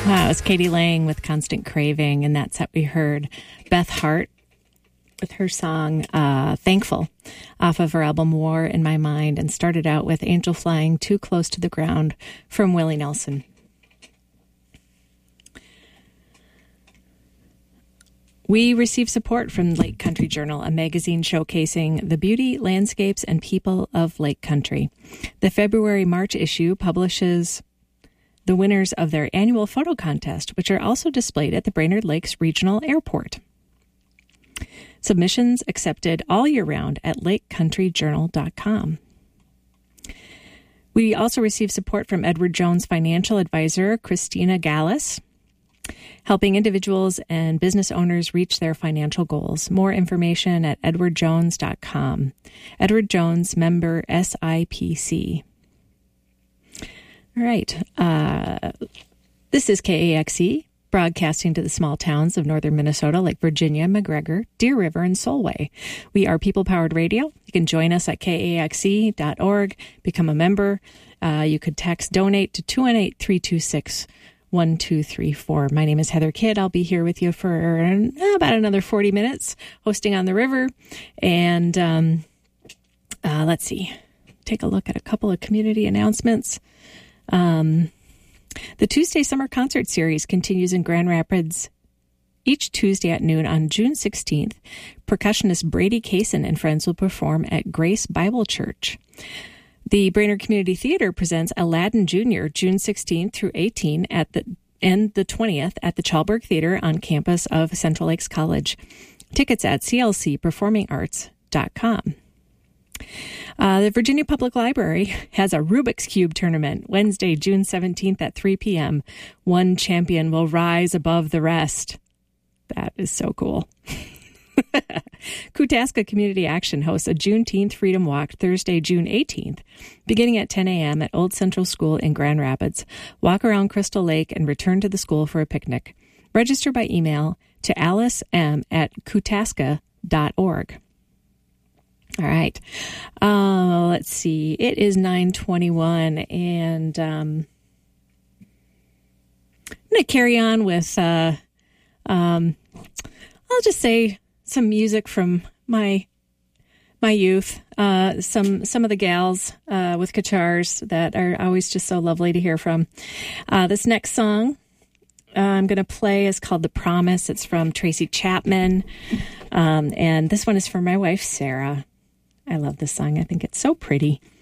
Wow, it's Katie Lang with Constant Craving, and that's how we heard Beth Hart with her song Thankful off of her album War in My Mind, and started out with Angel Flying Too Close to the Ground from Willie Nelson. We receive support from Lake Country Journal, a magazine showcasing the beauty, landscapes, and people of Lake Country. The February-March issue publishes the winners of their annual photo contest, which are also displayed at the Brainerd Lakes Regional Airport. Submissions accepted all year round at lakecountryjournal.com. We also receive support from Edward Jones financial advisor Christina Gallus, helping individuals and business owners reach their financial goals. More information at edwardjones.com. Edward Jones, member SIPC. All right. This is KAXE, broadcasting to the small towns of northern Minnesota like Virginia, McGregor, Deer River, and Solway. We are people-powered radio. You can join us at kaxe.org, become a member. You could text donate to 218-326-1234. My name is Heather Kidd. I'll be here with you for about another 40 minutes, hosting on the river. And let's see, take a look at a couple of community announcements. The Tuesday Summer Concert Series continues in Grand Rapids each Tuesday at noon on June 16th. Percussionist Brady Kaysen and friends will perform at Grace Bible Church. The Brainerd Community Theater presents Aladdin Jr. June 16th through 18th and the 20th at the Chalberg Theater on campus of Central Lakes College. Tickets at clcperformingarts.com. The Virginia Public Library has a Rubik's Cube tournament Wednesday, June 17th at 3 p.m. One champion will rise above the rest. That is so cool. Kutaska Community Action hosts a Juneteenth Freedom Walk Thursday, June 18th, beginning at 10 a.m. at Old Central School in Grand Rapids. Walk around Crystal Lake and return to the school for a picnic. Register by email to alicem@kutaska.org. All right. Let's see. It is 9:21, and I'm going to carry on with, I'll just say some music from my youth. Some of the gals with guitars that are always just so lovely to hear from. This next song I'm going to play is called The Promise. It's from Tracy Chapman, and this one is for my wife, Sarah. I love this song. I think it's so pretty.